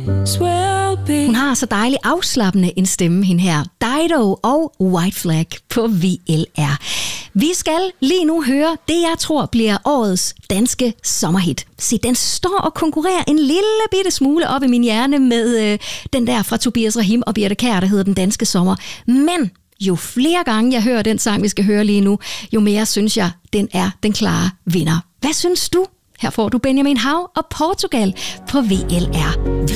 Hun har så dejligt afslappende en stemme, hende her. Dido og White Flag på VLR. Vi skal lige nu høre det, jeg tror bliver årets danske sommerhit. Se, den står og konkurrerer en lille bitte smule op i min hjerne med den der fra Tobias Rahim og Birthe Kjær, der hedder Den Danske Sommer. Men jo flere gange jeg hører den sang, vi skal høre lige nu, jo mere synes jeg, den er den klare vinder. Hvad synes du? Her får du Benjamin Hav og Portugal på VLR. Vi